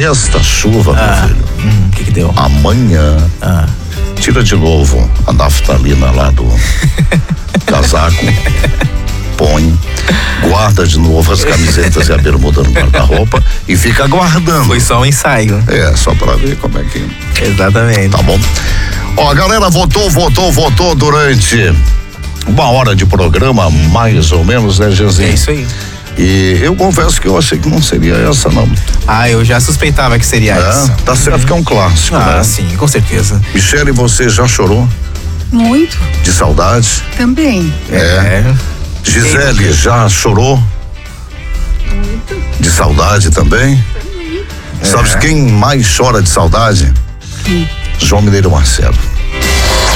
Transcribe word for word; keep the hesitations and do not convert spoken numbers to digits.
esta chuva, Ah, meu filho. hum, que que deu? Amanhã, Ah. tira de novo a naftalina lá do casaco, põe, guarda de novo as camisetas e a bermuda no guarda-roupa e fica aguardando. Foi só um ensaio. É, só pra ver como é que... Exatamente. Tá bom? Ó, a galera votou, votou, votou durante uma hora de programa, mais ou menos, né, Janzinho? É isso aí. E eu confesso que eu achei que não seria essa, não. Ah, eu já suspeitava que seria É, essa. tá certo que é um clássico, Ah, né? sim, com certeza. Michele, você já chorou Muito de saudade? também. É. Gisele, já chorou? De saudade também? Também. Sabe quem mais chora de saudade? Quem? João Mineiro Marcelo.